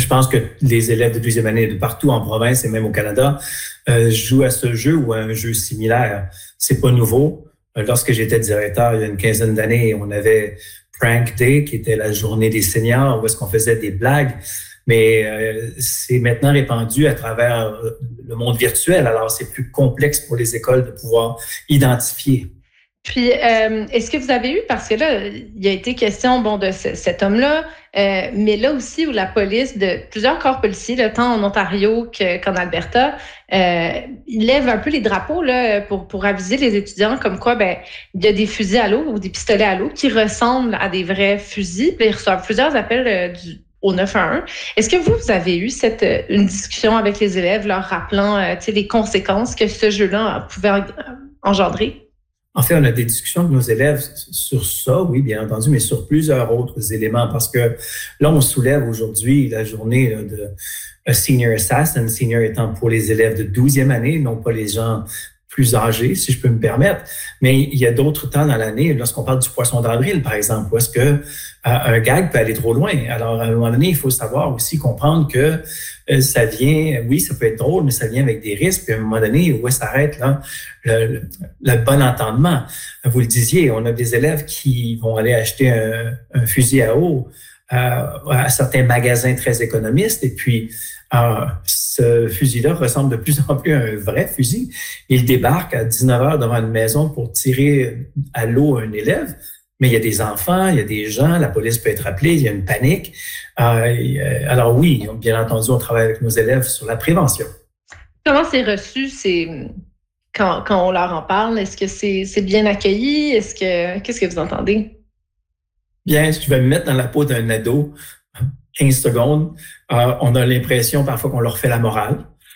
pense que les élèves de 12e année de partout en province et même au Canada jouent à ce jeu ou à un jeu similaire. C'est pas nouveau. Lorsque j'étais directeur il y a une quinzaine d'années, on avait Prank Day, qui était la journée des seniors, où est-ce qu'on faisait des blagues. Mais c'est maintenant répandu à travers le monde virtuel. Alors, c'est plus complexe pour les écoles de pouvoir identifier. Puis, est-ce que vous avez eu, parce que là, il a été question de cet homme-là, mais là aussi où la police, de plusieurs corps policiers, là, tant en Ontario qu'en Alberta, ils lèvent un peu les drapeaux là, pour aviser les étudiants comme quoi il y a des fusils à l'eau ou des pistolets à l'eau qui ressemblent à des vrais fusils. Puis ils reçoivent plusieurs appels au 911. Est-ce que vous avez eu une discussion avec les élèves leur rappelant les conséquences que ce jeu-là pouvait engendrer? En fait, on a des discussions avec nos élèves sur ça, oui, bien entendu, mais sur plusieurs autres éléments, parce que là, on soulève aujourd'hui la journée de Senior Assassin, senior étant pour les élèves de 12e année, non pas les gens plus âgés, si je peux me permettre. Mais il y a d'autres temps dans l'année, lorsqu'on parle du poisson d'avril, par exemple, où est-ce que un gag peut aller trop loin. Alors, à un moment donné, il faut savoir aussi comprendre que ça vient, oui, ça peut être drôle, mais ça vient avec des risques. Puis à un moment donné, où s'arrête là le bon entendement? Vous le disiez, on a des élèves qui vont aller acheter un fusil à eau à certains magasins très économistes, et puis ce fusil-là ressemble de plus en plus à un vrai fusil. Il débarque à 19h devant une maison pour tirer à l'eau un élève. Mais il y a des enfants, il y a des gens, la police peut être appelée, il y a une panique. Alors oui, bien entendu, on travaille avec nos élèves sur la prévention. Comment c'est reçu quand on leur en parle? Est-ce que c'est bien accueilli? Qu'est-ce que vous entendez? Bien, je vais me mettre dans la peau d'un ado. 15 secondes, on a l'impression parfois qu'on leur fait la morale.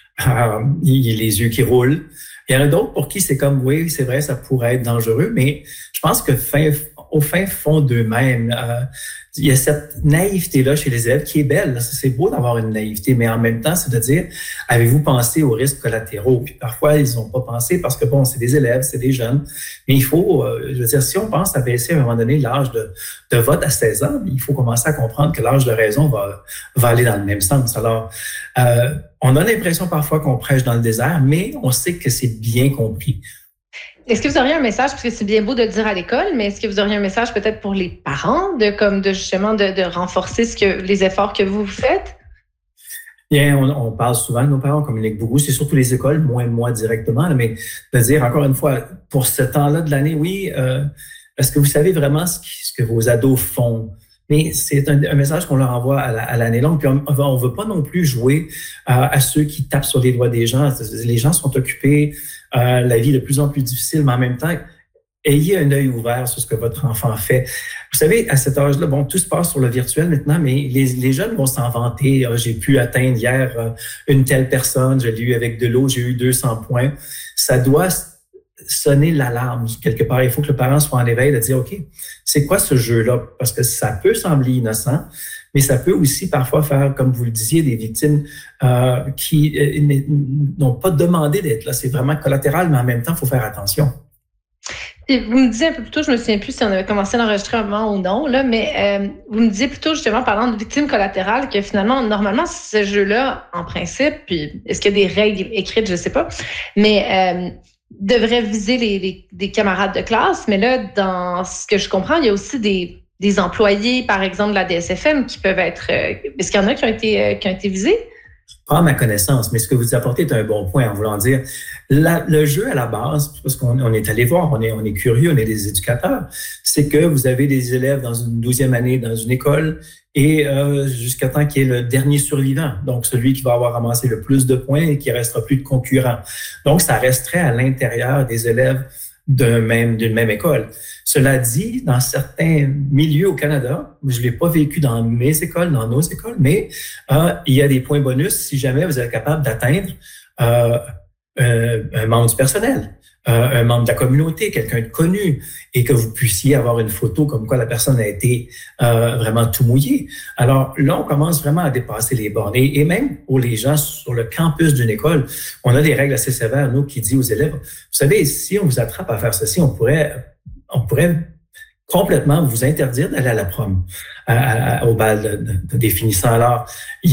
Il y a les yeux qui roulent. Il y en a d'autres pour qui c'est comme, oui, c'est vrai, ça pourrait être dangereux, mais je pense que au fin fond d'eux-mêmes, il y a cette naïveté-là chez les élèves qui est belle. C'est beau d'avoir une naïveté, mais en même temps, c'est de dire, avez-vous pensé aux risques collatéraux? Puis parfois, ils n'ont pas pensé parce que, bon, c'est des élèves, c'est des jeunes. Mais il faut, je veux dire, si on pense à baisser à un moment donné l'âge de vote à 16 ans, il faut commencer à comprendre que l'âge de raison va aller dans le même sens. Alors, on a l'impression parfois qu'on prêche dans le désert, mais on sait que c'est bien compris. Est-ce que vous auriez un message, parce que c'est bien beau de le dire à l'école, mais est-ce que vous auriez un message peut-être pour les parents de renforcer les efforts que vous faites? Bien, on parle souvent de nos parents, on communique beaucoup. C'est surtout les écoles, moins moi directement, mais de dire encore une fois, pour ce temps-là de l'année, oui, est-ce que vous savez vraiment ce que vos ados font? Mais c'est un message qu'on leur envoie à l'année longue. Puis on veut pas non plus jouer à ceux qui tapent sur les doigts des gens. Les gens sont occupés, la vie est de plus en plus difficile, mais en même temps, ayez un œil ouvert sur ce que votre enfant fait. Vous savez, à cet âge-là, bon, tout se passe sur le virtuel maintenant, mais les jeunes vont s'en vanter. J'ai pu atteindre hier une telle personne, je l'ai eu avec de l'eau, j'ai eu 200 points. Ça doit sonner l'alarme quelque part. Il faut que le parent soit en éveil de dire, OK, c'est quoi ce jeu-là? Parce que ça peut sembler innocent, mais ça peut aussi parfois faire, comme vous le disiez, des victimes qui n'ont pas demandé d'être là. C'est vraiment collatéral, mais en même temps, il faut faire attention. Et vous me disiez un peu plus tôt, je me souviens plus si on avait commencé l'enregistrement ou non, là, mais vous me disiez plutôt justement parlant de victimes collatérales que finalement, normalement, ce jeu-là, en principe, puis est-ce qu'il y a des règles écrites, je sais pas, mais devrait viser des camarades de classe. Mais là, dans ce que je comprends, il y a aussi des employés, par exemple, de la DSFM qui peuvent être... Est-ce qu'il y en a qui ont été visés? Pas à ma connaissance, mais ce que vous apportez est un bon point en voulant dire le jeu à la base, parce qu'on est allé voir, on est curieux, on est des éducateurs, c'est que vous avez des élèves dans une 12e année dans une école et jusqu'à temps qu'il y ait le dernier survivant, donc celui qui va avoir ramassé le plus de points et qui ne restera plus de concurrents. Donc, ça resterait à l'intérieur des élèves d'une même école. Cela dit, dans certains milieux au Canada, je ne l'ai pas vécu dans mes écoles, dans nos écoles, mais il y a des points bonus si jamais vous êtes capable d'atteindre un membre du personnel, un membre de la communauté, quelqu'un de connu, et que vous puissiez avoir une photo comme quoi la personne a été vraiment tout mouillée. Alors là, on commence vraiment à dépasser les bornes. Et même pour les gens sur le campus d'une école, on a des règles assez sévères, nous, qui disent aux élèves, vous savez, si on vous attrape à faire ceci, on pourrait complètement vous interdire d'aller à la prom, au bal de définissant. Alors,